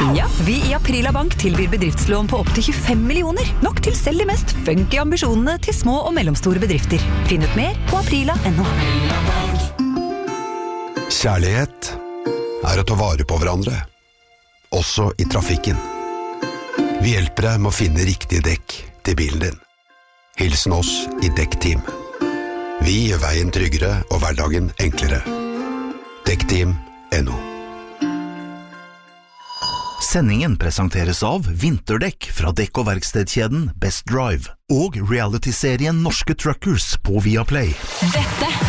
Ja, vi i Aprila Bank tilbyr bedriftslån på opp til 25 millioner. Nok til selv de mest funky ambisjonene til små og mellomstore bedrifter. Finn ut mer på aprila.no. Kjærlighet er å ta vare på hverandre, også i trafikken. Vi hjelper deg med å finne riktig dekk til bilen din. Hilsen oss i Dekkteam. Vi gjør veien tryggere og hverdagen enklere. Dekkteam.no. Sendingen presenteres av Vinterdekk fra dekk- og verkstedkjeden Best Drive og reality-serien Norske Truckers på Viaplay. Dette